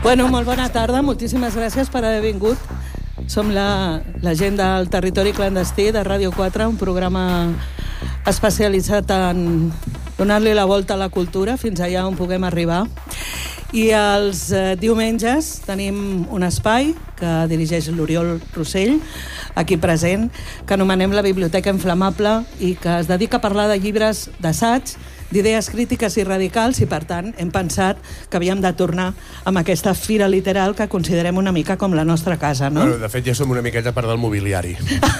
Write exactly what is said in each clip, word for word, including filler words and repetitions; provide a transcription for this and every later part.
Bueno, molt bona tarda, moltíssimes gràcies per haver vingut. Som la, la gent del Territori Clandestí de Ràdio quatre, un programa especialitzat en donar-li la volta a la cultura fins allà on puguem arribar. I els eh, diumenges tenim un espai que dirigeix l'Oriol Rossell, aquí present, que anomenem la Biblioteca Inflamable i que es dedica a parlar de llibres d'assaig, d'idees crítiques i radicals, i per tant hem pensat que havíem de tornar amb aquesta fira literal que considerem una mica com la nostra casa, no? Bueno, de fet ja som una miqueta part del mobiliari.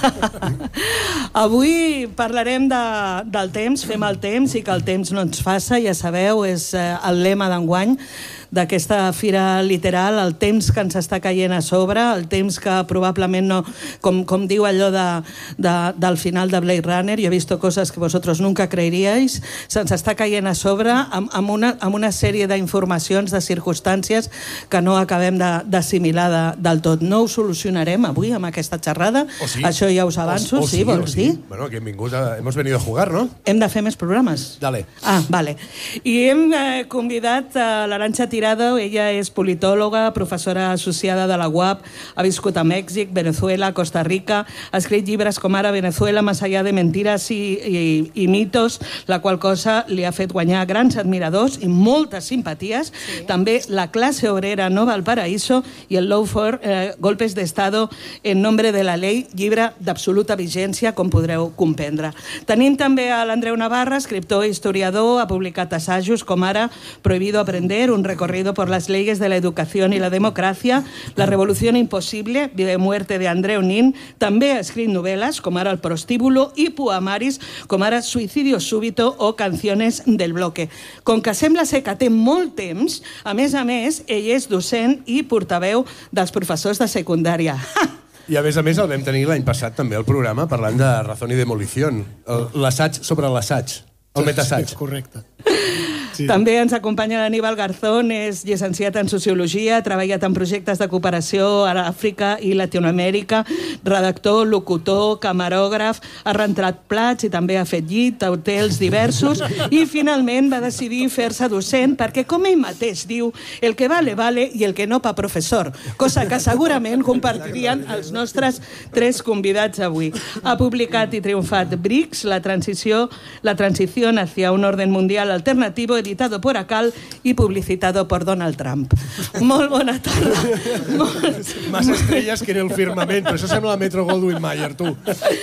Avui parlarem de, del temps, fem el temps i que el temps no ens faça, ja sabeu, és eh, el lema d'enguany d'aquesta fira literal, el temps que ens està caient a sobre, el temps que probablement no, com, com diu allò de, de, del final de Blade Runner, yo he visto cosas que vosotros nunca creeríais, se'ns està caient a sobre amb, amb, una, amb una sèrie d'informacions, de circumstàncies que no acabem d'assimilar de, de, del tot. No ho solucionarem avui amb aquesta xerrada, oh, sí? Això ja us avanço, oh, oh, sí, sí, vols oh, sí. dir? Bueno, que hem vingut a, hemos venido a jugar, ¿no? Hem de fer més programes? Dale. Ah, vale. I hem eh, convidat a l'Arantxa Tirado, ella és politòloga, professora associada de la U A P, ha viscut a Mèxic, Venezuela, Costa Rica, ha escrit llibres com ara Venezuela, más allá de mentiras y, y, y mitos, la qual cosa li ha fet guanyar grans admiradors i moltes simpaties. Sí. També La clase obrera no va al paraíso i el Lawfare, eh, Golpes de Estado en nombre de la ley, llibre d'absoluta vigència, com podreu comprendre. Tenim també a l'Andreu Navarra, escriptor i historiador, ha publicat assajos com ara Prohibido aprender, un recorrido por las leyes de la educación y la democracia, La revolución imposible, Vida y muerte de Andreu Nin. També ha escrit novel·les com ara El prostíbulo i poemaris com ara Suicidio súbito o Canciones del bloque. Com que sembla ser que té molt temps, a més a més, ell és docent i portaveu dels professors de secundària. I a més a més el vam tenir l'any passat també al programa parlant de Razón y Demolición, l'assaig sobre l'assaig, el metaassaig. Sí, correcte. Sí. També ens acompanya l'Aníbal Garzón, és llicenciat en Sociologia, ha treballat en projectes de cooperació a Àfrica i Latinoamèrica, redactor, locutor, camarògraf, ha rentrat plats i també ha fet llit a hotels diversos i finalment va decidir fer-se docent perquè, com ell mateix diu, el que vale, vale i el que no pa professor, cosa que segurament compartirien els nostres tres convidats avui. Ha publicat i triomfat B R I C S, la transició, la transició hacia un orden mundial alternativo, editado por Acal y publicitado por Donald Trump. Molt bona tarda. Molt... Más estrelles que en el firmamento. Això sembla la Metro Goldwyn Mayer, tu.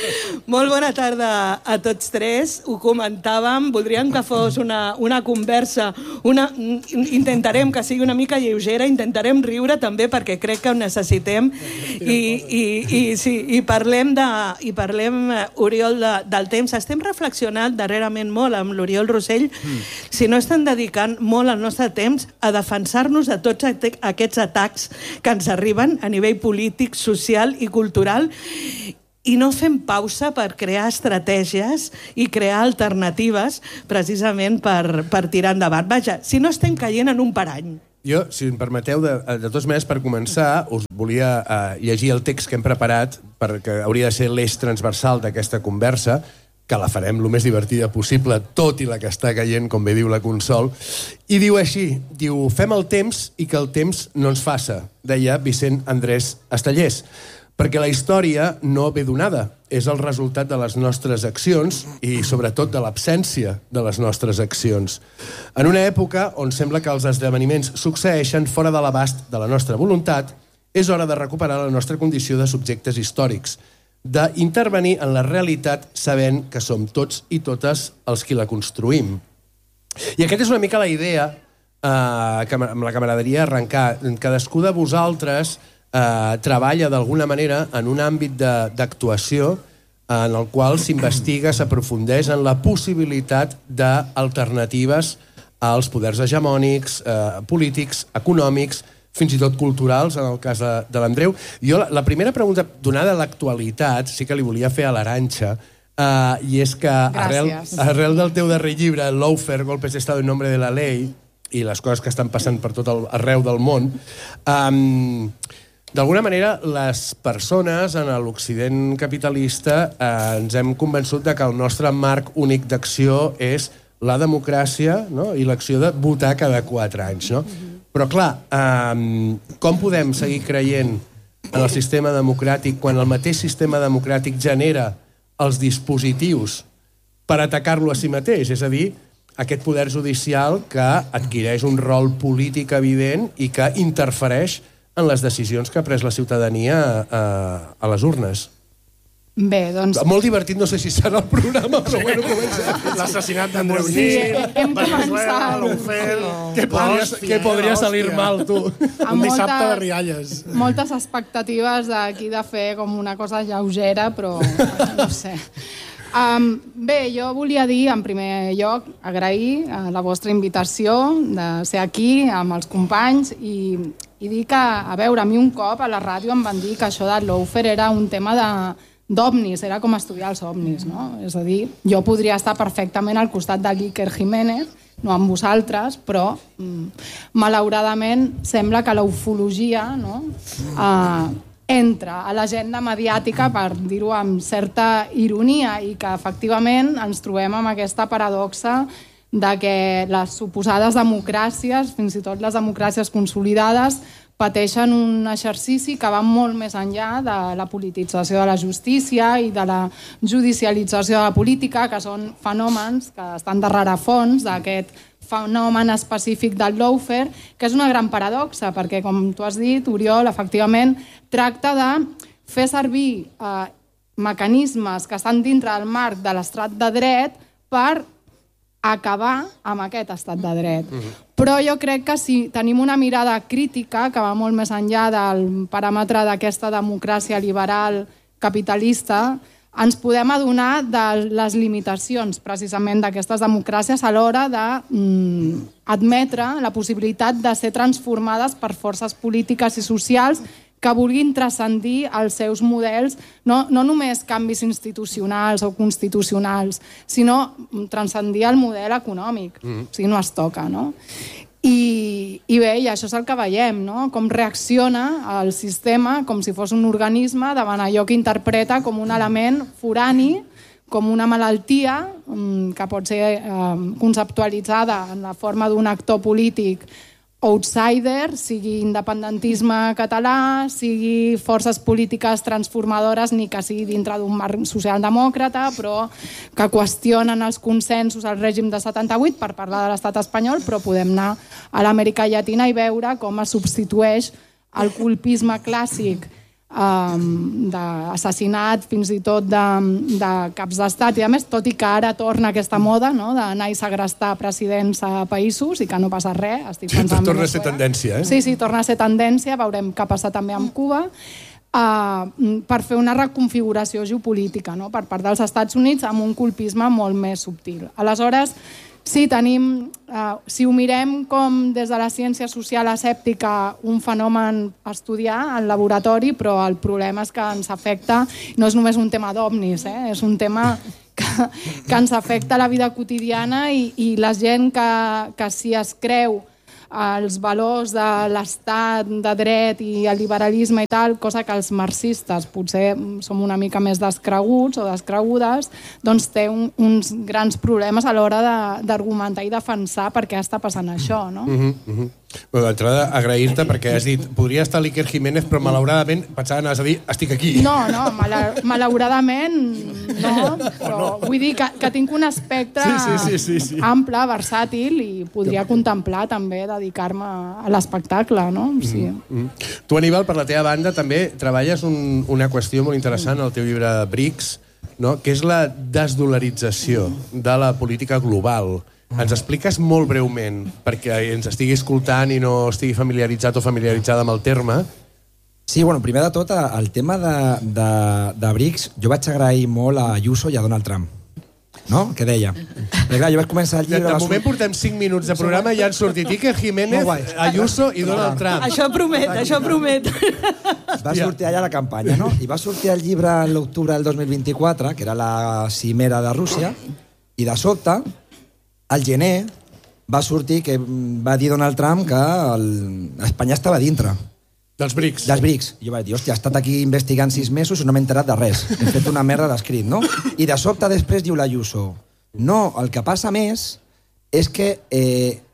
Molt bona tarda a tots tres. Ho comentàvem. Voldríem que fos una, una conversa. Una... Intentarem que sigui una mica lleugera, intentarem riure també perquè crec que ho necessitem. I, i, i, sí, i parlem, de, i parlem Oriol, de, del temps. Estem reflexionant darrerament molt amb l'Oriol Rossell. Mm. Si no estan dedicant molt el nostre temps a defensar-nos de tots aquests atacs que ens arriben a nivell polític, social i cultural i no fem pausa per crear estratègies i crear alternatives precisament per, per tirar endavant. Vaja, si no estem caient en un parany. Jo, si em permeteu, de, de totes maneres, per començar, us volia eh, llegir el text que hem preparat perquè hauria de ser l'eix transversal d'aquesta conversa, que la farem el més divertida possible, tot i la que està caient, com bé diu la Consol, i diu així, diu, fem el temps i que el temps no ens faça, deia Vicent Andrés Estellés, perquè la història no ve donada, és el resultat de les nostres accions i, sobretot, de l'absència de les nostres accions. En una època on sembla que els esdeveniments succeeixen fora de l'abast de la nostra voluntat, és hora de recuperar la nostra condició de subjectes històrics, d'intervenir en la realitat sabent que som tots i totes els qui la construïm. I aquesta és una mica la idea eh, que amb la que m'agradaria arrencar. Cadascú de vosaltres eh, treballa d'alguna manera en un àmbit d'actuació en el qual s'investiga, s'aprofundeix en la possibilitat d'alternatives als poders hegemònics, eh, polítics, econòmics, fins i tot culturals, en el cas de, de l'Andreu. Jo, la, la primera pregunta, donada a l'actualitat, sí que li volia fer a l'Arantxa, uh, i és que arrel, arrel del teu darrer llibre, Lawfare, Golpes de Estado en nombre de la ley, i les coses que estan passant per tot el, arreu del món, um, d'alguna manera, les persones en l'Occident capitalista eh, ens hem convençut de que el nostre marc únic d'acció és la democràcia, no? I l'acció de votar cada quatre anys, no? Però, clar, um, com podem seguir creient en el sistema democràtic quan el mateix sistema democràtic genera els dispositius per atacar-lo a si mateix? És a dir, aquest poder judicial que adquireix un rol polític evident i que interfereix en les decisions que ha pres la ciutadania a, a les urnes. Bé, doncs... Molt divertit, no sé si serà el programa, però bueno, comencem. L'assassinat d'Andreu Sí, Nin, hem Venezuela, començat. l'Ofer... Què podria, què podria salir mal, tu? Un dissabte de rialles. Moltes expectatives d'aquí de fer com una cosa lleugera, però no sé. Um, bé, jo volia dir, en primer lloc, agrair la vostra invitació de ser aquí amb els companys i, i dir que, a veure, a mi un cop a la ràdio em van dir que això de l'Ofer era un tema de d'ovnis, era com estudiar els ovnis, no? És a dir, jo podria estar perfectament al costat de l'Iker Jiménez, no amb vosaltres, però mm, malauradament sembla que la ufologia, no?, eh, entra a l'agenda mediàtica, per dir-ho amb certa ironia, i que efectivament ens trobem amb aquesta paradoxa de que les suposades democràcies, fins i tot les democràcies consolidades, pateixen un exercici que va molt més enllà de la politització de la justícia i de la judicialització de la política, que són fenòmens que estan de rerefons d'aquest fenomen específic del lawfare, que és una gran paradoxa, perquè, com tu has dit, Oriol, efectivament, tracta de fer servir eh, mecanismes que estan dintre del marc de l'estat de dret per acabar amb aquest estat de dret. Uh-huh. Però jo crec que si tenim una mirada crítica que va molt més enllà del paràmetre d'aquesta democràcia liberal capitalista, ens podem adonar de les limitacions precisament d'aquestes democràcies a l'hora d'admetre mm, la possibilitat de ser transformades per forces polítiques i socials que vulguin transcendir els seus models, no, no només canvis institucionals o constitucionals, sinó transcendir el model econòmic. Mm. O sigui, no es toca, no? I, i bé, i això és el que veiem, no? Com reacciona el sistema com si fos un organisme davant allò que interpreta com un element forani, com una malaltia que pot ser eh, conceptualitzada en la forma d'un actor polític outsider, sigui independentisme català, sigui forces polítiques transformadores, ni que sigui dintre d'un marc socialdemòcrata, però que qüestionen els consensos al règim de setanta-vuit, per parlar de l'estat espanyol, però podem anar a l'Amèrica Llatina i veure com es substitueix el colpisme clàssic Um, d'assassinat fins i tot de, de caps d'estat i a més, tot i que ara torna aquesta moda, no?, d'anar i segrestar presidents a països i que no passa res, estic pensant... Torna a ser tendència, eh? Sí, sí, torna a ser tendència, veurem què passa també amb Cuba, uh, per fer una reconfiguració geopolítica, no?, per part dels Estats Units amb un colpisme molt més subtil. Aleshores, sí, tenim, uh, si ho mirem com des de la ciència social escèptica un fenomen a estudiar al laboratori, però el problema és que ens afecta, no és només un tema d'ovnis, eh? És un tema que, que ens afecta la vida quotidiana i, i la gent que, que si es creu els valors de l'estat de dret i el liberalisme i tal, cosa que els marxistes potser som una mica més descreguts o descregudes, doncs té un, uns grans problemes a l'hora d'argumentar i defensar per què està passant això, no? Uh-huh, uh-huh. Bueno, d'entrada, agrair-te perquè has dit podria estar l'Iker Jiménez, però malauradament pensava anaves a dir, estic aquí. No, no, mala, malauradament no, però no. Vull dir que, que tinc un espectre sí, sí, sí, sí, sí. ample, versàtil, i podria que... contemplar també dedicar-me a l'espectacle, no? Sí. Mm-hmm. Tu, Aníbal, per la teva banda també treballes un, una qüestió molt interessant al teu llibre BRICS, no?, que és la desdolarització de la política global. Ens expliques molt breument, perquè ens estigui escoltant i no estigui familiaritzat o familiaritzada amb el terme? Sí, bueno, primer de tot, el tema de, de, de BRICS, jo vaig agrair molt a Ayuso i a Donald Trump. No? Què deia? Perquè clar, jo vaig començar el llibre... De, de moment portem cinc minuts de programa i ja han sortit Iker Jiménez, Ayuso i Donald Trump. Això promet, això promet. Va sortir allà la campanya, no? I va sortir el llibre en l'octubre del dos mil vint-i-quatre, que era la cimera de Rússia, i de sobte, al gener, va sortir que va dir Donald Trump que el... Espanya estava dintre. Dels BRICS. Dels BRICS. I jo vaig dir, hòstia, he estat aquí investigant sis mesos i no m'he enterat de res. He fet una merda d'escrit, no? I de sobte després diu l'Ayuso, no, el que passa més és que eh,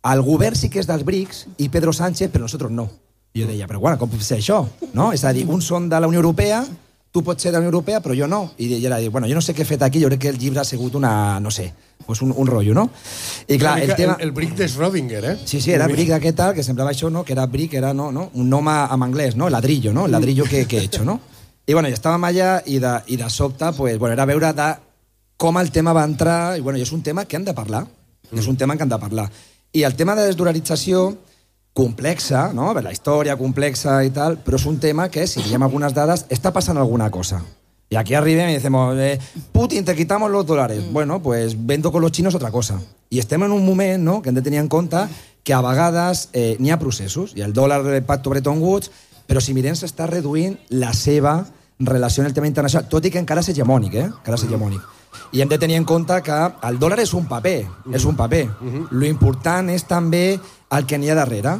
el govern sí que és dels BRICS i Pedro Sánchez, però nosaltres no. I jo deia, però bueno, com pot ser això? No? És a dir, uns són de la Unió Europea, tu pots ser de la Unió Europea, però jo no. I ella deia, bueno, jo no sé què he fet aquí, jo crec que el llibre ha sigut una, no sé, pues un, un rotllo, no? I clar, el tema... El, el bric de Schrödinger, eh? Sí, sí, era el bric d'aquest tal, que semblava això, no? Que era bric, era no, no? un nom en anglès, no? Ladrillo, no? El ladrillo que, que he hecho, no? I bueno, ja estàvem allà i de, i de sobte, pues, bueno, era veure de com el tema va entrar, i bueno, és un tema que hem de parlar, mm. és un tema que hem de parlar. I el tema de desdolarització, complexa, no? La història complexa i tal, però és un tema que, si diem algunes dades, està passant alguna cosa. Y aquí arribem i decimos, eh, Putin, te quitamos los dólares. Mm. Bueno, pues vendo con los chinos otra cosa. I estem en un moment, no?, que hem de tenir en compte que a vegades eh, n'hi ha processos, i el dòlar del pacte Bretton Woods, però si mirem s'està reduint la seva relació en el tema internacional, tot i que encara és hegemònic, eh? Encara és hegemònic. I hem de tenir en compte que el dòlar és un paper, mm-hmm. és un paper. Mm-hmm. Lo important és també el que n'hi ha darrere.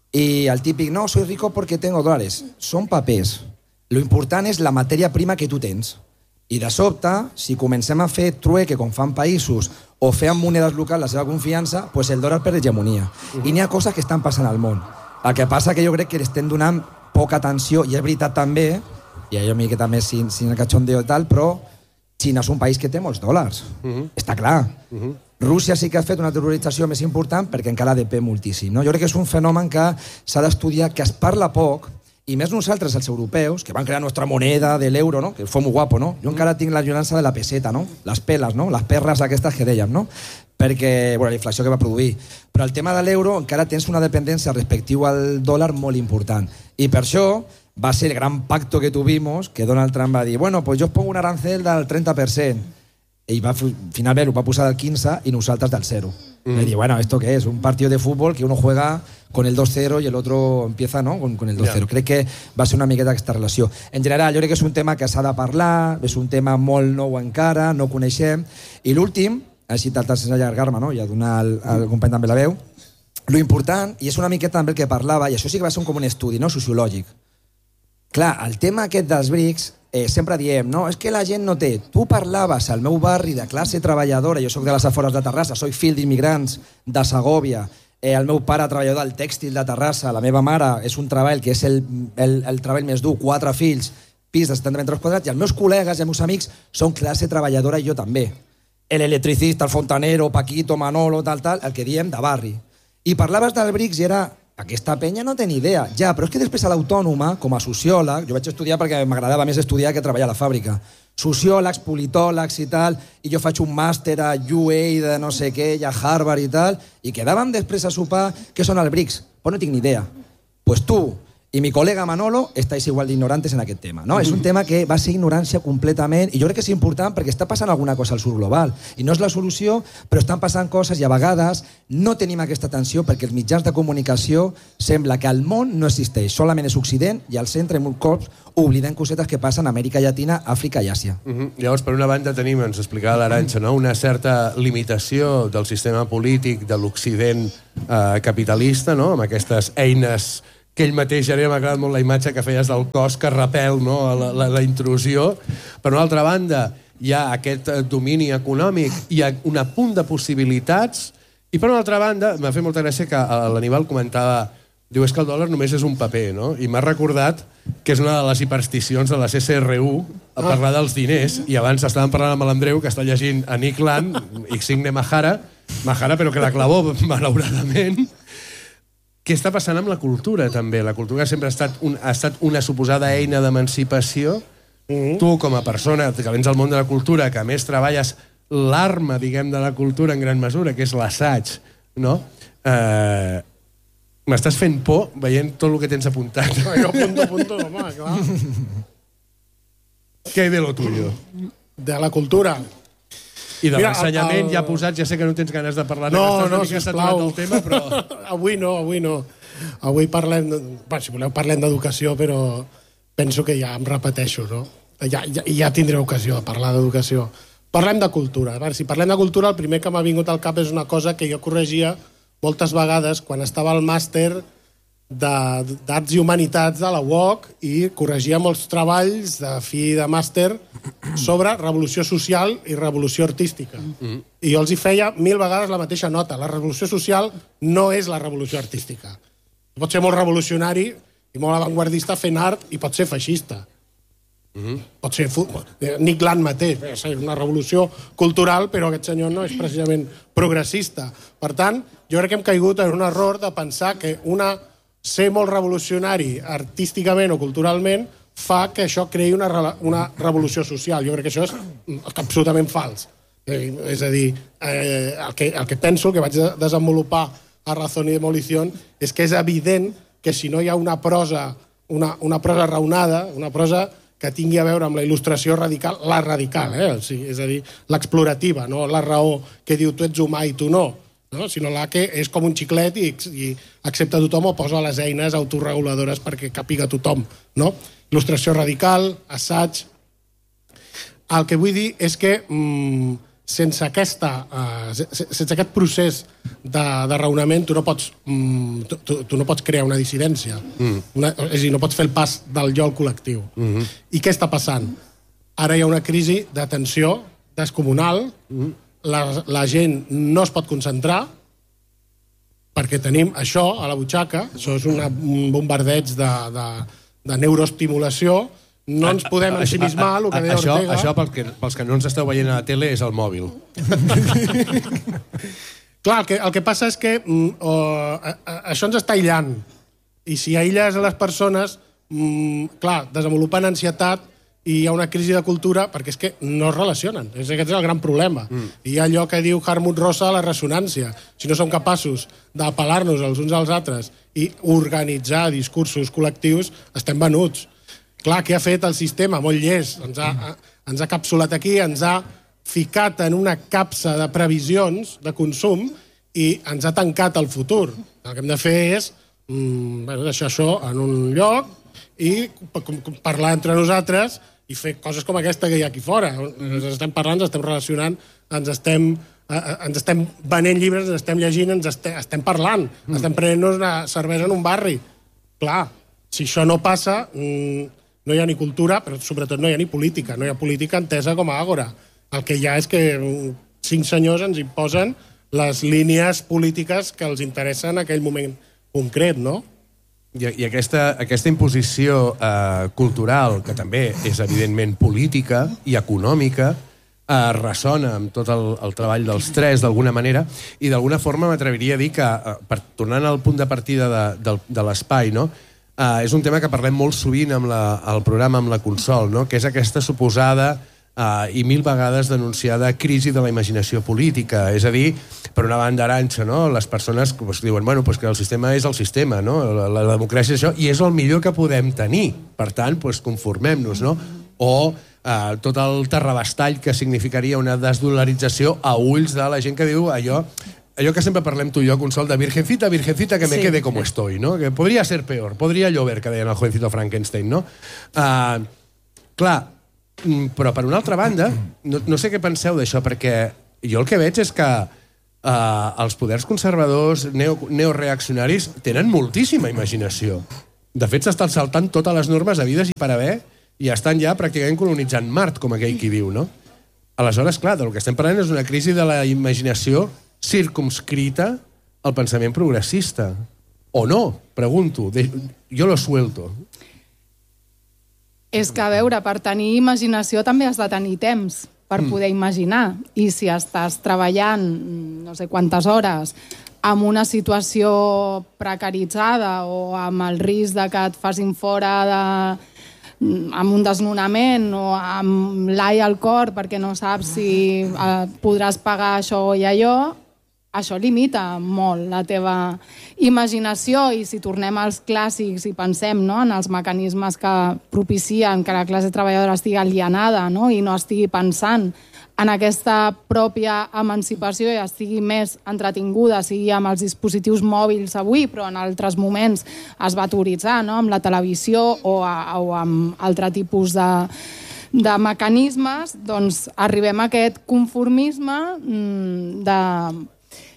I el típic, no, soy rico porque tengo dólares. Són papers. Lo important és la matèria prima que tu tens. I de sobte, si comencem a fer trueque com fan països o fer amb monedes locals la seva confiança, pues el dòlar perd hegemonia. Mm-hmm. I n'hi ha coses que estan passant al món. El que passa que jo crec que li estem donant poca atenció, i és veritat també, i jo mi que també sin, sin el cachondeo i tal, però Xina és un país que té molts dòlars. Mm-hmm. Està clar. Mm-hmm. Rússia sí que ha fet una terrorització més important perquè encara depèn moltíssim. No? Jo crec que és un fenomen que s'ha d'estudiar, que es parla poc, i més nosaltres, els europeus, que van crear nostra moneda de l'euro, no? Que fou molt guapo, no? Jo encara tinc la llorança de la peseta, no? Les peles, no? Les perres aquestes que dèiem, no? Perquè, bueno, la inflació que va produir. Però el tema de l'euro encara tens una dependència respectiu al dòlar molt important. I per això va ser el gran pacto que tuvimos, que Donald Trump va dir, bueno, pues jo os pongo un arancel del treinta per cent. I va, finalment ho va posar del quinze i nosaltres del zero. Mm. Le digo, bueno, ¿esto qué es? Un partido de fútbol que uno juega con el dos cero y el otro empieza, ¿no?, con, con el dos cero. Yeah. Crec que va ser una miqueta aquesta relació. En general, jo crec que és un tema que s'ha de parlar, és un tema molt nou encara, no coneixem. I l'últim, així tal, sense allargar-me, no?, i a donar al, al company també la veu, lo important, i és una miqueta també el que parlava, i això sí que va ser un, com un estudi, no?, sociològic. Clar, el tema aquest dels brics, eh, sempre diem, no, és que la gent no té. Tu parlaves al meu barri de classe treballadora, jo soc de les afores de Terrassa, soc fill d'immigrants de Segòvia, eh, el meu pare treballador del tèxtil de Terrassa, la meva mare és un treball que és el, el, el treball més dur, quatre fills, pis de setanta metres quadrats, i els meus col·legues i els meus amics són classe treballadora i jo també. L'electricista, el fontanero, Paquito, Manolo, tal, tal, el que diem de barri. I parlaves del brics i era... Aquesta penya no té ni idea. Ja, però és que després a l'Autònoma, com a sociòleg, jo vaig estudiar perquè m'agradava més estudiar que treballar a la fàbrica. Sociòlegs, politòlegs i tal, i jo faig un màster a U A de no sé què, i a Harvard i tal, i quedàvem després a sopar què són els brics. Pues no tinc ni idea. Pues tu i mi col·lega Manolo estáis igual d'ignorantes en aquest tema. No? És un tema que va ser ignorància completament, i jo crec que és important perquè està passant alguna cosa al sud global. I no és la solució, però estan passant coses i a vegades no tenim aquesta atenció perquè els mitjans de comunicació sembla que el món no existeix, solament és Occident, i al centre en un cop oblidem cosetes que passen a Amèrica Llatina, Àfrica i Àsia. Uh -huh. Llavors, per una banda tenim, ens explicava l'Arantxa, no?, una certa limitació del sistema polític de l'Occident eh, capitalista, no?, amb aquestes eines que ell mateix, ja m'ha agradat molt la imatge que feies del cos que repel, no?, la, la, la intrusió. Per una altra banda, hi ha aquest domini econòmic, hi ha un punt de possibilitats, i per una altra banda, m'ha fet molta gràcia que l'Aníbal comentava, diu, és que el dòlar només és un paper, no? I m'ha recordat que és una de les hipersticions de la C C R U a parlar dels diners, i abans estàvem parlant amb l'Andreu, que està llegint a Nick Land, Insigne Mahara, Mahara, però que la clavó, malauradament. Què està passant amb la cultura, també? La cultura sempre ha estat, un, ha estat una suposada eina d'emancipació. Mm-hmm. Tu, com a persona que vens al món de la cultura, que a més treballes l'arma, diguem, de la cultura en gran mesura, que és l'assaig, no? Eh, M'estàs fent por veient tot el que tens apuntat. No, jo apunto, apunto, home, clar. Què hi de lo tuyo? De la cultura. I de l'ensenyament, el... ja posats, ja sé que no tens ganes de parlar, no, que no, estàs saturat del tema, però... avui no, avui no. Avui parlem, de... bueno, si voleu parlem d'educació, però penso que ja em repeteixo, no? Ja, ja, ja tindré ocasió de parlar d'educació. Parlem de cultura. A veure, si parlem de cultura, el primer que m'ha vingut al cap és una cosa que jo corregia moltes vegades quan estava al màster d'Arts i Humanitats de la U O C i corregia molts treballs de fi de màster sobre revolució social i revolució artística. Mm. I jo els hi feia mil vegades la mateixa nota. La revolució social no és la revolució artística. Pot ser molt revolucionari i molt avantguardista fent art i pot ser feixista. Mm. Pot ser Nick Land mateix, és una revolució cultural, però aquest senyor no és precisament progressista. Per tant, jo crec que hem caigut en un error de pensar que una ser molt revolucionari artísticament o culturalment fa que això creï una, una revolució social. Jo crec que això és absolutament fals. Eh, és a dir, eh, el, que, el que penso, el que vaig desenvolupar a Razón y Demolición, és que és evident que si no hi ha una prosa, una, una prosa raonada, una prosa que tingui a veure amb la il·lustració radical, la radical, eh? O sigui, és a dir, l'explorativa, no la raó que diu tu ets humà i tu no, no? Sinó la que és com un xiclet i, i accepta tothom o posa les eines autorreguladores perquè capiga tothom, no? Il·lustració radical, assaig... El que vull dir és que mmm, sense, aquesta, uh, sense aquest procés de, de raonament tu no pots, mm, tu, tu no pots crear una dissidència. Mm. Una, és a dir, no pots fer el pas del jo al col·lectiu. Mm-hmm. I què està passant? Ara hi ha una crisi de tensió descomunal, mm. la, la gent no es pot concentrar perquè tenim això a la butxaca, això és una, un bombardeig de, de, de neuroestimulació, no ens podem ensimismar, el que deia això, Ortega... Això, pel que, pels que no ens esteu veient a la tele, és el mòbil. Clar, el que, el que passa és que mm, oh, a, a, això ens està aïllant. I si aïlles a les persones, mm, clar, desenvolupen ansietat i hi ha una crisi de cultura perquè és que no es relacionen. És, aquest és el gran problema. Mm. I hi ha allò que diu Hartmut Rosa a la ressonància. Si no som capaços d'apel·lar-nos els uns als altres i organitzar discursos col·lectius, estem venuts. Clar, què ha fet el sistema? Molt llest. Ens ha, ens ha capsulat aquí, ens ha ficat en una capsa de previsions de consum i ens ha tancat el futur. El que hem de fer és mm, bueno, deixar això en un lloc i parlar entre nosaltres i fer coses com aquesta que hi ha aquí fora. Ens estem parlant, ens estem relacionant, ens estem, eh, ens estem venent llibres, ens estem llegint, ens estem, estem parlant, mm. estem prenent-nos una cervesa en un barri. Clar, si això no passa... Mm, no hi ha ni cultura, però sobretot no hi ha ni política. No hi ha política entesa com a àgora. El que hi ha és que cinc senyors ens imposen les línies polítiques que els interessen en aquell moment concret, no? I, i aquesta, aquesta imposició eh, cultural, que també és evidentment política i econòmica, eh, ressona amb tot el, el treball dels tres, d'alguna manera, i d'alguna forma m'atreviria a dir que, eh, per, tornant al punt de partida de, de, de l'espai, no?, Uh, és un tema que parlem molt sovint amb la, al programa amb la Consol, no? Que és aquesta suposada uh, i mil vegades denunciada crisi de la imaginació política. És a dir, per una banda Arantxa, no? Les persones pues, diuen bueno, pues que el sistema és el sistema, no? la, la democràcia és això, i és el millor que podem tenir. Per tant, pues, conformem-nos, no? O uh, tot el terrabastall que significaria una desdolarització a ulls de la gent que diu allò... Allò que sempre parlem tu i jo, Consol, de virgencita, virgencita, que me sí. quede como estoy, ¿no? Que podria ser peor, podria llover, que deien el jovencito Frankenstein, no? Uh, clar, però per una altra banda, no, no sé què penseu d'això, perquè jo el que veig és que uh, els poders conservadors neo, neoreaccionaris tenen moltíssima imaginació. De fet, s'estan saltant totes les normes havides i per haver i estan ja pràcticament colonitzant Mart, com aquell qui diu, no? Aleshores, clar, del que estem parlant és una crisi de la imaginació circumscrita al pensament progressista. O no, pregunto. De, jo lo suelto. És que, a veure, per tenir imaginació també has de tenir temps per mm. poder imaginar. I si estàs treballant no sé quantes hores amb una situació precaritzada o amb el risc de que et facin fora de... amb un desnonament o amb l'ai al cor perquè no saps si eh, podràs pagar això i allò, això limita molt la teva imaginació. I si tornem als clàssics i pensem, no?, en els mecanismes que propicien que la classe treballadora estigui alienada, no?, i no estigui pensant en aquesta pròpia emancipació i estigui més entretinguda, sigui amb els dispositius mòbils avui, però en altres moments es va teoritzar, no?, amb la televisió o, a, o amb altre tipus de, de mecanismes, doncs arribem a aquest conformisme de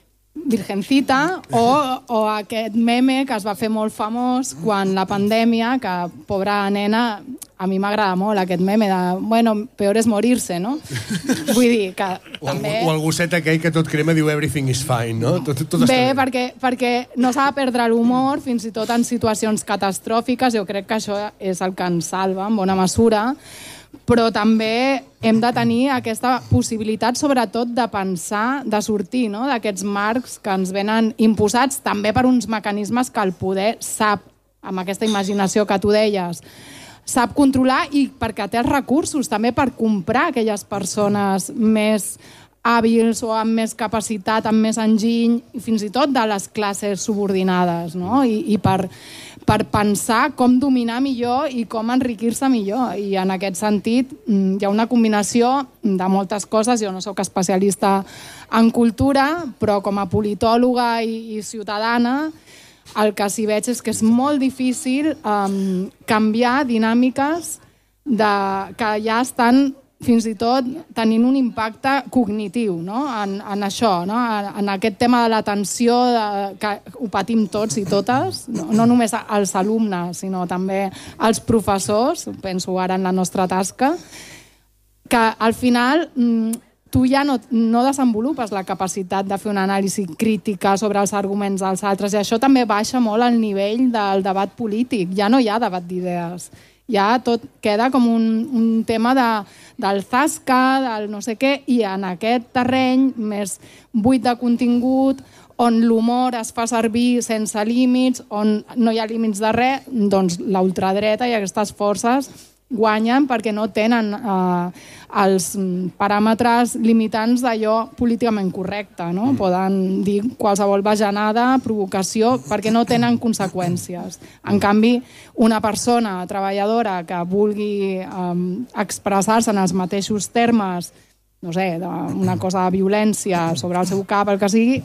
Virgencita, o, o aquest meme que es va fer molt famós quan la pandèmia, que pobra nena, a mi m'agrada molt aquest meme de, bueno, peor és morir-se, no? Vull dir que o també... El, o el gosset aquell que tot crema diu everything is fine, no? Tot, tot bé, perquè, perquè no s'ha de perdre l'humor, fins i tot en situacions catastròfiques, jo crec que això és el que ens salva, en bona mesura, però també hem de tenir aquesta possibilitat, sobretot, de pensar, de sortir, no?, d'aquests marcs que ens venen imposats, també per uns mecanismes que el poder sap, amb aquesta imaginació que tu deies, sap controlar, i perquè té els recursos també per comprar aquelles persones més hàbils o amb més capacitat, amb més enginy, i fins i tot de les classes subordinades, no? I, i per, per pensar com dominar millor i com enriquir-se millor. I en aquest sentit hi ha una combinació de moltes coses. Jo no sóc especialista en cultura, però com a politòloga i, i ciutadana, el que s'hi veig és que és molt difícil um, canviar dinàmiques de, que ja estan fins i tot tenint un impacte cognitiu, no?, en, en això, no?, en, en aquest tema de l'atenció, que ho patim tots i totes, no, no només els alumnes, sinó també els professors, penso ara en la nostra tasca, que al final tu ja no, no desenvolupes la capacitat de fer una anàlisi crítica sobre els arguments dels altres, i això també baixa molt el nivell del debat polític. Ja no hi ha debat d'idees. Ja tot queda com un, un tema de, del zasca, del no sé què, i en aquest terreny més buit de contingut, on l'humor es fa servir sense límits, on no hi ha límits de res, doncs l'ultradreta i aquestes forces guanyen perquè no tenen eh, els paràmetres limitants d'allò políticament correcte, no? Poden dir qualsevol bajanada, provocació, perquè no tenen conseqüències. En canvi, una persona treballadora que vulgui eh, expressar-se en els mateixos termes, no sé, una cosa de violència sobre el seu cap, el que sigui,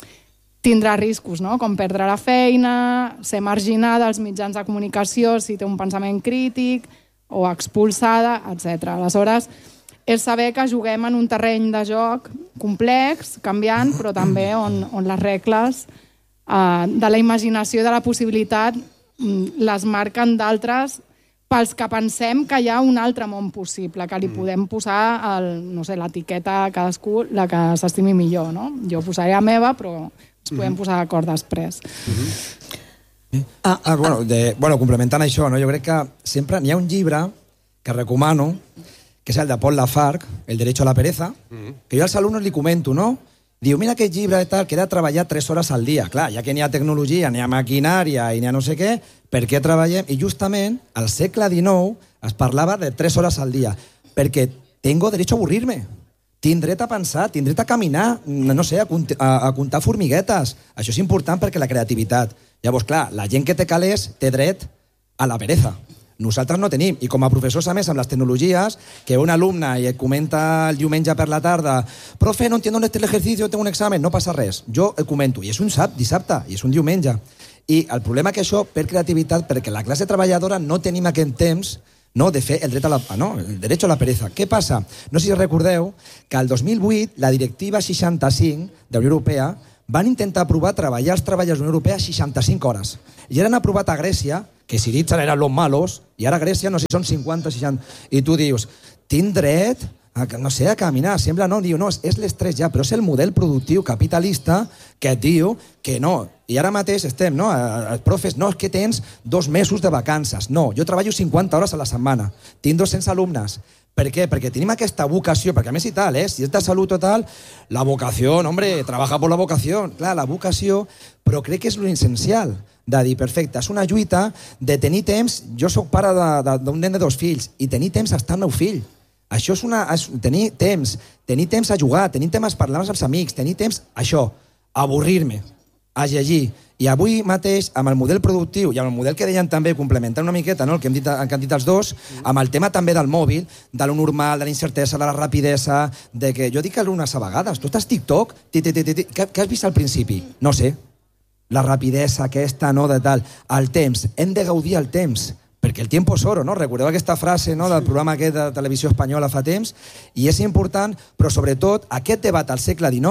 tindrà riscos, no?, com perdre la feina, ser marginada als mitjans de comunicació si té un pensament crític, o expulsada, etcètera. Aleshores, és saber que juguem en un terreny de joc complex, canviant, però també on, on les regles eh, de la imaginació i de la possibilitat les marquen d'altres pels que pensem que hi ha un altre món possible, que li podem posar el, no sé, l'etiqueta a cadascú, la que s'estimi millor, no? Jo posaré la meva, però ens podem posar d'acord després. Mm-hmm. Ah, ah, bueno, de, bueno, complementant això, no? Jo crec que sempre n'hi ha un llibre que recomano, que és el de Paul Lafargue, El derecho a la pereza, que jo als alumnes li comento, no? Diu, mira aquest llibre i tal, que he de treballar tres hores al dia. Clar, ja que n'hi ha tecnologia, n'hi ha maquinària i n'hi ha no sé què, per què treballem? I justament, al segle dinou es parlava de tres hores al dia, perquè tengo derecho a avorrir-me. Tinc dret a pensar, tinc dret a caminar, no sé, a, a, a comptar formiguetes. Això és important perquè la creativitat. Llavors, clar, la gent que té calés té dret a la pereza. Nosaltres no tenim. I com a professors, a més, amb les tecnologies, que un alumne i et comenta el diumenge per la tarda profe, no entiendo este ejercicio, tengo un examen, no passa res. Jo el comento, i és un sap, dissabte, i és un diumenge. I el problema que això, per creativitat, perquè la classe treballadora no tenim aquest temps, no, de fer el dret a la, no, el derecho a la pereza. Què passa? No sé si recordeu que el dos mil vuit la directiva seixanta-cinc de la Unió Europea van intentar aprovar treballar els treballadors de la Unió Europea seixanta-cinc hores. I eren aprovat a Grècia, que Syriza eren los malos, i ara a Grècia no sé si són cinquanta, seixanta... I tu dius, tinc dret a, no sé, a caminar. Sembla, no, diu, no, és l'estrès ja, però és el model productiu capitalista que et diu que no. I ara mateix estem, no? Els profes, no, és que tens dos mesos de vacances. No, jo treballo cinquanta hores a la setmana. Tinc dos-cents alumnes. Per què? Perquè tenim aquesta vocació, perquè a més i tal, eh? Si és de salut o tal, la vocació, hombre, trabaja por la vocació. Clar, la vocació, però crec que és l'essencial de dir, perfecte, és una lluita de tenir temps, jo sóc pare d'un nen de dos fills, i tenir temps a estar el meu fill. Això és una... És, tenir temps, tenir temps a jugar, tenir temps a parlar amb els amics, tenir temps, això, a avorrir-me, a llegir. I avui mateix, amb el model productiu i amb el model que deien també, complementant una miqueta, no?, el que hem dit, que han dit els dos, amb el tema també del mòbil, de lo normal, de la incertesa, de la rapidesa, de que jo dic algunes a vegades, tu estàs TikTok, ti, ti, ti, ti, què, què has vist al principi? No sé. La rapidesa aquesta, no, de tal. El temps, hem de gaudir el temps, perquè el tiempo es oro, no? Recordeu aquesta frase, no?, del programa aquest de televisió espanyola fa temps, i és important, però sobretot aquest debat al segle dinou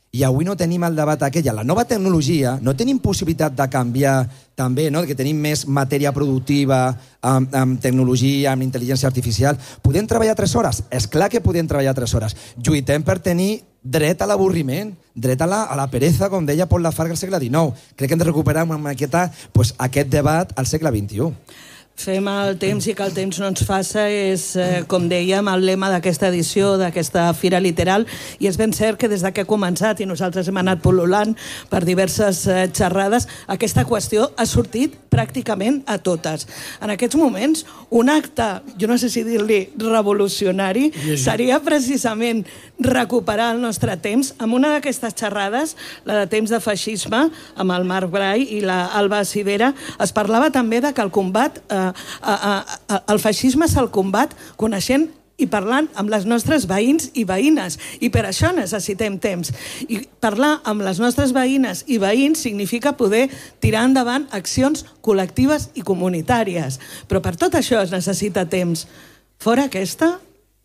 I avui no tenim el debat aquell. La nova tecnologia, no tenim possibilitat de canviar també, no? Que tenim més matèria productiva amb, amb tecnologia, amb intel·ligència artificial. Podem treballar tres hores? És clar que podem treballar tres hores. Lluitem per tenir dret a l'avorriment, dret a la, a la pereza, com deia Paul Lafargue al segle dinou. Crec que hem de recuperar una miqueta pues, aquest debat al segle vint-i-u. Fem el temps i que el temps no ens faça és, eh, com dèiem, el lema d'aquesta edició, d'aquesta Fira Literal, i és ben cert que des que ha començat, i nosaltres hem anat pol·lulant per diverses eh, xerrades, aquesta qüestió ha sortit pràcticament a totes. En aquests moments, un acte, jo no sé si dir-li revolucionari, seria precisament recuperar el nostre temps amb una d'aquestes xerrades, la de temps de feixisme, amb el Marc Brai i l'Alba Sidera. Es parlava també de que el combat eh, A, a, a, el feixisme se'l combat coneixent i parlant amb les nostres veïns i veïnes, i per això necessitem temps. I parlar amb les nostres veïnes i veïns significa poder tirar endavant accions col·lectives i comunitàries. Però per tot això es necessita temps. Fora aquesta...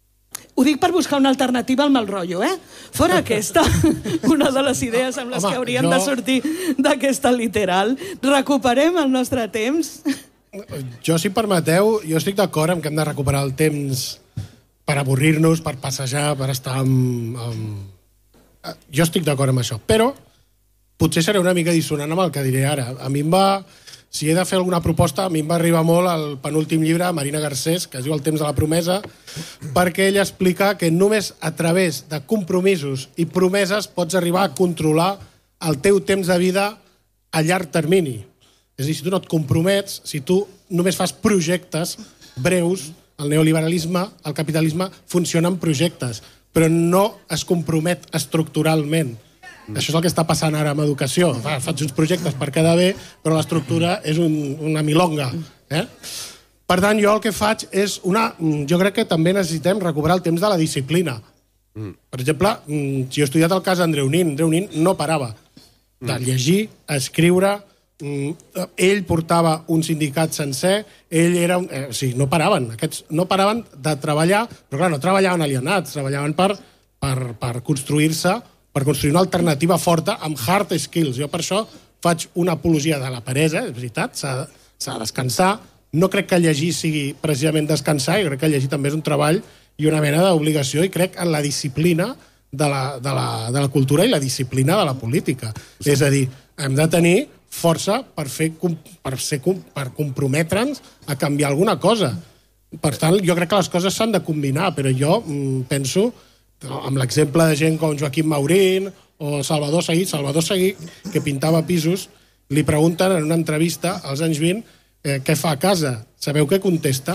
Ho dic per buscar una alternativa al mal rotllo, eh? Fora aquesta, una de les idees amb les Home, que hauríem jo... de sortir d'aquesta literal. Recuperem el nostre temps... Jo, si permeteu, jo estic d'acord amb que hem de recuperar el temps per avorrir-nos, per passejar, per estar amb... amb... Jo estic d'acord amb això, però potser seré una mica dissonant amb el que diré ara. A mi em va... Si he de fer alguna proposta, a mi em va arribar molt el penúltim llibre, Marina Garcés, que es diu El temps de la promesa, perquè ella explica que només a través de compromisos i promeses pots arribar a controlar el teu temps de vida a llarg termini. És a dir, si tu no et compromets, si tu només fas projectes breus, el neoliberalisme, el capitalisme, funciona en projectes, però no es compromet estructuralment. Mm. Això és el que està passant ara amb educació. Fa, faig uns projectes per quedar bé, però l'estructura és un, una milonga. Eh? Per tant, jo el que faig és una... Jo crec que també necessitem recuperar el temps de la disciplina. Mm. Per exemple, si jo he estudiat el cas d'Andreu Nin, Andreu Nin no parava de llegir, escriure... Ell portava un sindicat sencer, ell era... Un, eh, o sigui, no paraven. Aquests no paraven de treballar, però clar, no treballaven alienats, treballaven per, per, per construir-se, per construir una alternativa forta amb hard skills. Jo per això faig una apologia de la peresa, és veritat, s'ha de descansar. No crec que llegir sigui precisament descansar, jo crec que llegir també és un treball i una mena d'obligació, i crec en la disciplina de la, de la, de la cultura i la disciplina de la política. Sí. És a dir, hem de tenir força per, fer, per, ser, per comprometre'ns a canviar alguna cosa. Per tant, jo crec que les coses s'han de combinar, però jo mm, penso, amb l'exemple de gent com Joaquim Maurín o Salvador Seguí, Salvador Seguí, que pintava pisos, li pregunten en una entrevista als anys vint eh, què fa a casa. Sabeu què contesta?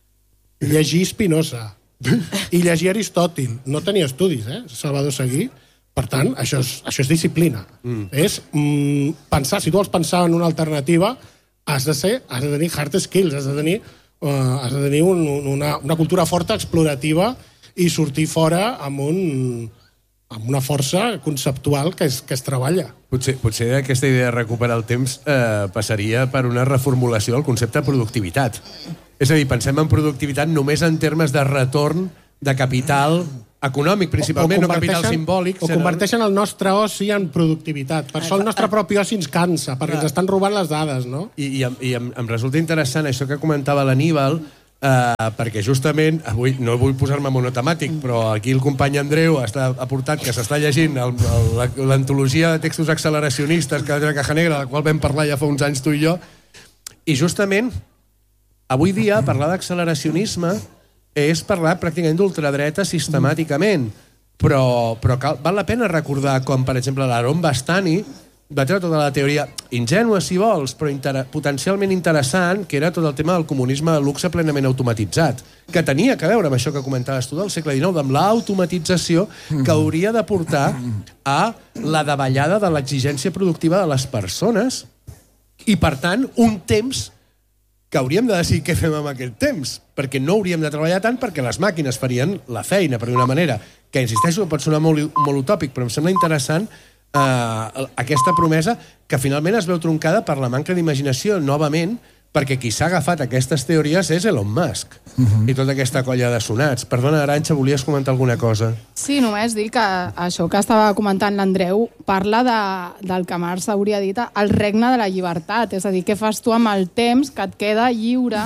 Llegir Spinoza i llegir Aristòtil. No tenia estudis, eh, Salvador Seguí. Per tant, això és, això és disciplina. Mm. És mm, pensar, si tu vols pensar en una alternativa, has de ser, has de tenir hard skills, has de tenir, uh, has de tenir un, una, una cultura forta, explorativa, i sortir fora amb, un, amb una força conceptual que es, que es treballa. Potser, potser aquesta idea de recuperar el temps eh, passaria per una reformulació del concepte de productivitat. És a dir, pensem en productivitat només en termes de retorn de capital econòmic, principalment, no capital simbòlic. O converteixen el nostre oci en productivitat. Per això el nostre propi oci ens cansa, perquè ens estan robant les dades, no? I, i, i em, em resulta interessant això que comentava l'Aníbal, eh, perquè justament, avui no vull posar-me monotemàtic, però aquí el company Andreu està aportat que s'està llegint l'antologia de textos acceleracionistes que de Caja Negra, de la qual vam parlar ja fa uns anys tu i jo, i justament, avui dia, parlar d'acceleracionisme és parlar pràcticament d'ultradreta sistemàticament, però, però cal, val la pena recordar com, per exemple, l'Aaron Bastani va treure tota la teoria ingènua, si vols, però inter potencialment interessant, que era tot el tema del comunisme de luxe plenament automatitzat, que tenia que veure amb això que comentaves tu del segle dinou, amb l'automatització que hauria de portar a la davallada de l'exigència productiva de les persones i, per tant, un temps que hauríem de decidir què fem amb aquest temps, perquè no hauríem de treballar tant perquè les màquines farien la feina, per d'una manera que, insisteixo, pot sonar molt, molt utòpic, però em sembla interessant eh, aquesta promesa que finalment es veu troncada per la manca d'imaginació, novament, perquè qui s'ha agafat aquestes teories és Elon Musk uh-huh. i tota aquesta colla de sonats. Perdona, Arantxa, volies comentar alguna cosa? Sí, només dir que això que estava comentant l'Andreu parla de, del que Marx hauria dit el regne de la llibertat, és a dir, què fas tu amb el temps que et queda lliure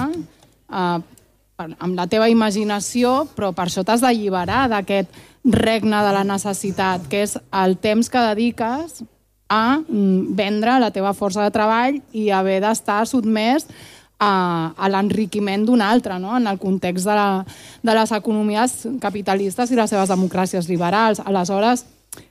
eh, amb la teva imaginació, però per això t'has d'alliberar d'aquest regne de la necessitat, que és el temps que dediques a vendre la teva força de treball i haver d'estar sotmès a, a l'enriquiment d'un altre, no? En el context de, la, de les economies capitalistes i les seves democràcies liberals. Aleshores,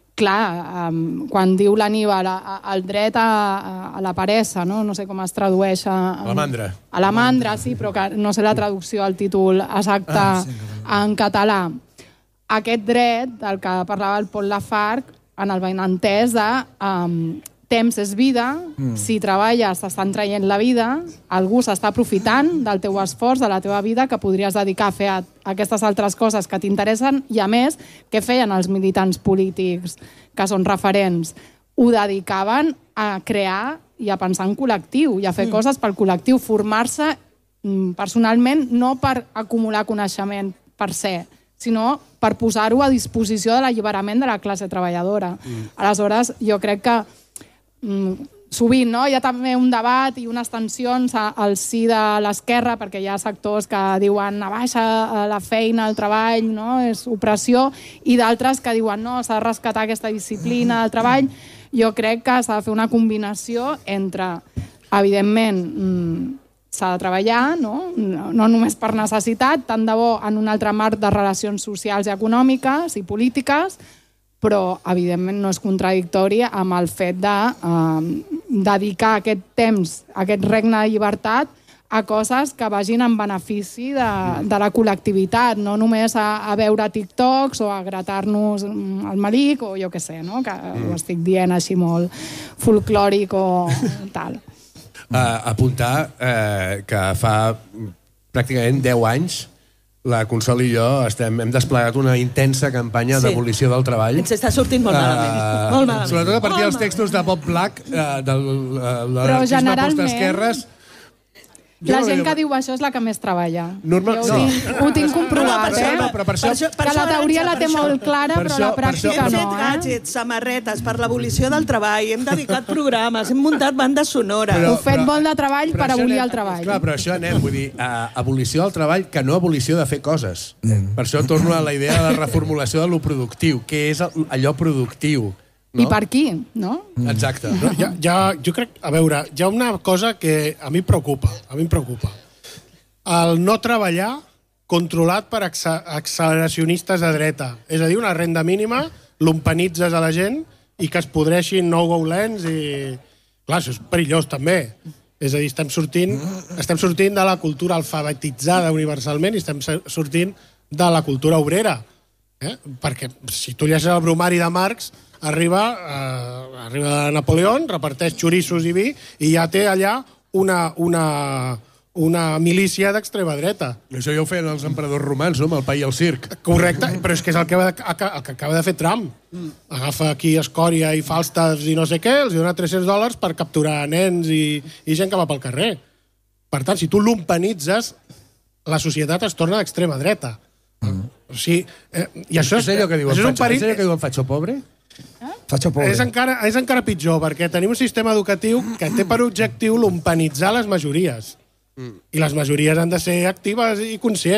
clar, um, quan diu l'Aníbal el dret a, a la paressa, no? No sé com es tradueix a, a la mandra. A la mandra, sí, però que no sé la traducció al títol exacte ah, sí, en català. Aquest dret, del que parlava el Paul Lafargue, en el benentès de um, temps és vida, mm. si treballes t'estan traient la vida, algú s'està aprofitant del teu esforç, de la teva vida, que podries dedicar a fer a, a aquestes altres coses que t'interessen, i a més, què feien els militants polítics que són referents? Ho dedicaven a crear i a pensar en col·lectiu, i a fer mm. coses pel col·lectiu, formar-se mm, personalment, no per acumular coneixement per ser, sinó per posar-ho a disposició de l'alliberament de la classe treballadora. Mm. Aleshores, jo crec que mm, sovint no? Hi ha també un debat i unes tensions al si de l'esquerra, perquè hi ha sectors que diuen a baixa la feina, el treball, no? És opressió, i d'altres que diuen no, s'ha de rescatar aquesta disciplina del treball. Jo crec que s'ha de fer una combinació entre, evidentment, mm, s'ha de treballar, no? no només per necessitat, tant de bo en un altre marc de relacions socials i econòmiques i polítiques, però evidentment no és contradictori amb el fet de eh, dedicar aquest temps, aquest regne de llibertat, a coses que vagin en benefici de, de la col·lectivitat, no només a, a veure TikToks o a gratar-nos el melic o jo què sé, no? Que ho estic dient així molt folclòric o tal. Uh, apuntar uh, que fa pràcticament deu anys la Consol i jo estem, hem desplegat una intensa campanya sí. d'abolició del treball. Ens està sortint molt malament. Uh, molt malament. Sobretot a partir molt dels textos de Bob Black, uh, del uh, l'anarquisme post-esquerres. La gent que diu això és la que més treballa. Normal, jo ho, no. tinc, ho tinc comprovat, no, eh? no, però per això, per això, per que la teoria la té molt clara, però això, la pràctica no, eh? Hem fet gadgets, samarretes per l'abolició del treball, hem dedicat programes, hem muntat bandes sonores. Heu fet molt de treball per abolir anem, el treball. Clar, però això anem, vull dir, a abolició del treball que no abolició de fer coses. Mm. Per això torno a la idea de la reformulació de lo productiu. Què és allò productiu? No? I per qui, no? Exacte. No, ja, ja, jo crec, a veure, hi ha una cosa que a mi em preocupa, a mi em preocupa. El no treballar controlat per acceleracionistes de dreta. És a dir, una renda mínima, lumpenitzes a la gent i que es podreixin nou goulens i... Clar, això és perillós, també. És a dir, estem sortint, estem sortint de la cultura alfabetitzada universalment i estem sortint de la cultura obrera. Eh? Perquè si tu llegeixes el bromari de Marx, arriba, eh, arriba Napoleó, reparteix xorissos i vi i ja té allà una... una una milícia d'extrema dreta. Això ja ho feien els emperadors romans, no? Amb el pa i el circ. Correcte, però és que és el que, va, el que acaba de fer Trump. Agafa aquí escòria i Falstaff i no sé què, els dona tres-cents dòlars per capturar nens i, i gent que va pel carrer. Per tant, si tu lumpenitzes, la societat es torna d'extrema dreta. Mm. O sigui, eh, i això és, és allò que diuen, això és un perill... És allò que diuen Facho Pobre? Eh? Facho Pobre. És encara, és encara pitjor, perquè tenim un sistema educatiu que té per objectiu lumpenitzar les majories. I les majories han de ser actives i conscients.